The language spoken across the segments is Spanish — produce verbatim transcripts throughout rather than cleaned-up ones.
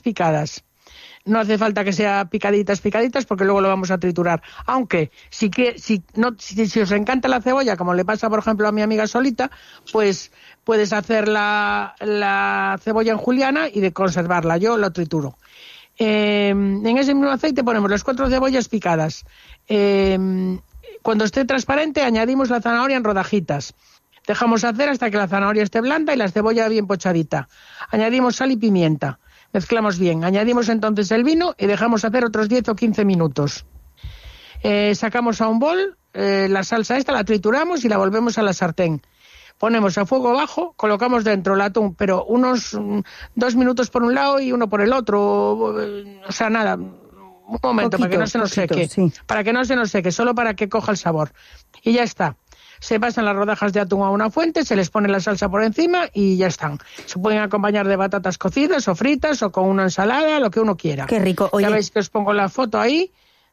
picadas. No hace falta que sea picaditas, picaditas, porque luego lo vamos a triturar. Aunque, si, que, si, no, si, si os encanta la cebolla, como le pasa, por ejemplo, a mi amiga Solita, pues puedes hacer la, la cebolla en juliana y de conservarla. Yo lo trituro. Eh, en ese mismo aceite ponemos las cuatro cebollas picadas. Eh, cuando esté transparente, añadimos la zanahoria en rodajitas. Dejamos hacer hasta que la zanahoria esté blanda y la cebolla bien pochadita. Añadimos sal y pimienta. Mezclamos bien. Añadimos entonces el vino y dejamos hacer otros diez o quince minutos. Eh, sacamos a un bol eh, la salsa esta, la trituramos y la volvemos a la sartén. Ponemos a fuego bajo, colocamos dentro el atún, pero unos mm, dos minutos por un lado y uno por el otro. O sea, nada, un momento, poquito, para que no se nos poquito, seque. Sí. Para que no se nos seque, solo para que coja el sabor. Y ya está. Se pasan las rodajas de atún a una fuente, se les pone la salsa por encima y ya están. Se pueden acompañar de batatas cocidas o fritas o con una ensalada, lo que uno quiera. Qué rico. Oye, ya veis que os pongo la foto ahí,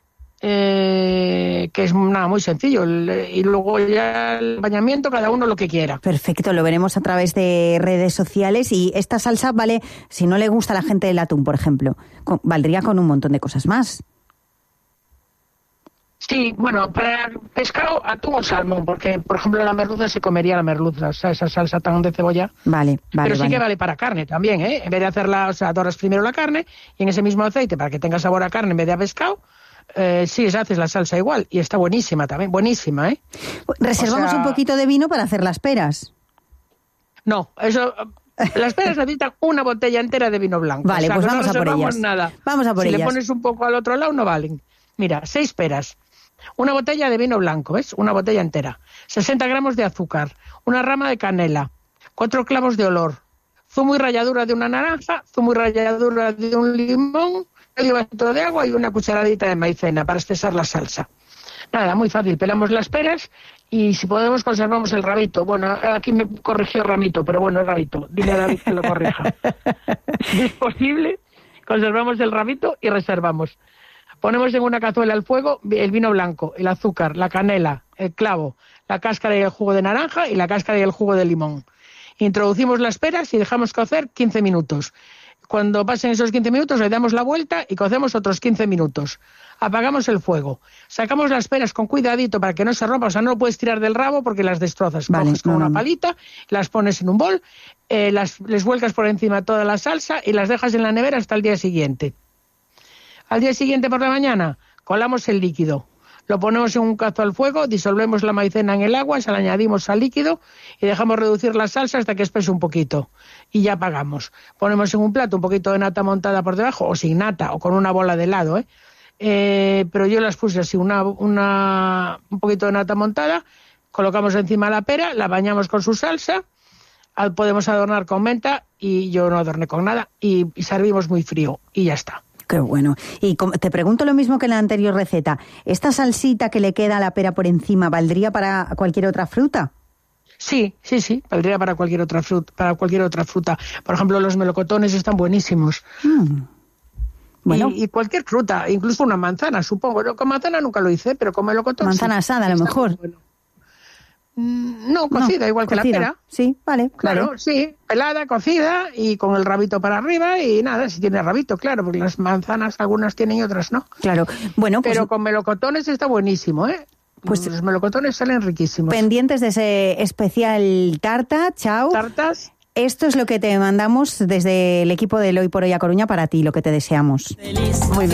eh, que es nada muy sencillo. Y luego ya el acompañamiento, cada uno lo que quiera. Perfecto, lo veremos a través de redes sociales. Y esta salsa vale, si no le gusta a la gente el atún, por ejemplo, con, valdría con un montón de cosas más. Sí, bueno, para pescado, atún o salmón, porque, por ejemplo, la merluza se comería la merluza, o sea, esa salsa tan de cebolla. Vale, vale, Pero sí vale. que vale para carne también, ¿eh? En vez de hacerla, o sea, doras primero la carne y en ese mismo aceite, para que tenga sabor a carne en vez de a pescado, eh, sí, haces la salsa igual y está buenísima también, buenísima, ¿eh? Reservamos o sea, un poquito de vino para hacer las peras. No, eso... Las peras necesitan una botella entera de vino blanco. Vale, o sea, pues que vamos no a por ellas. Nada. Vamos a por si ellas. Si le pones un poco al otro lado, no valen. Mira, seis peras. Una botella de vino blanco, ¿ves? Una botella entera. sesenta gramos de azúcar. Una rama de canela. Cuatro clavos de olor. Zumo y ralladura de una naranja. Zumo y ralladura de un limón. Medio vasito de agua y una cucharadita de maicena para espesar la salsa. Nada, muy fácil. Pelamos las peras y si podemos conservamos el rabito. Bueno, aquí me corrigió ramito, pero bueno, es rabito. Dile a David que lo corrija. Si es posible, conservamos el rabito y reservamos. Ponemos en una cazuela al fuego el vino blanco, el azúcar, la canela, el clavo, la cáscara y el jugo de naranja y la cáscara y el jugo de limón. Introducimos las peras y dejamos cocer quince minutos. Cuando pasen esos quince minutos le damos la vuelta y cocemos otros quince minutos. Apagamos el fuego. Sacamos las peras con cuidadito para que no se rompan, o sea, no lo puedes tirar del rabo porque las destrozas. Vale, Coges con no, una no. palita, las pones en un bol, eh, las, les vuelcas por encima toda la salsa y las dejas en la nevera hasta el día siguiente. Al día siguiente por la mañana colamos el líquido, lo ponemos en un cazo al fuego, disolvemos la maicena en el agua, se la añadimos al líquido y dejamos reducir la salsa hasta que espese un poquito y ya apagamos. Ponemos en un plato un poquito de nata montada por debajo o sin nata o con una bola de helado, ¿eh? Eh, pero yo las puse así, una, una, un poquito de nata montada, colocamos encima la pera, la bañamos con su salsa, al, podemos adornar con menta y yo no adorné con nada y, y servimos muy frío y ya está. Qué bueno. Y te pregunto lo mismo que en la anterior receta. ¿Esta salsita que le queda a la pera por encima valdría para cualquier otra fruta? Sí, sí, sí, valdría para cualquier otra fruta. Para cualquier otra fruta. Por ejemplo, los melocotones están buenísimos. Mm. Bueno. Y, y cualquier fruta, incluso una manzana, supongo. Yo con manzana nunca lo hice, pero con melocotón manzana sí. asada, a lo mejor. Bueno. No, cocida, no, igual que cocida. la pera. Sí, vale. Claro, vale. sí, pelada, cocida y con el rabito para arriba y nada, si tiene rabito, claro, porque las manzanas algunas tienen y otras no. Claro, bueno, pues... Pero con melocotones está buenísimo, ¿eh? Pues los melocotones salen riquísimos. Pendientes de ese especial tarta, chao. Tartas. Esto es lo que te mandamos desde el equipo de Hoy por Hoy a Coruña para ti, lo que te deseamos. Muy bien.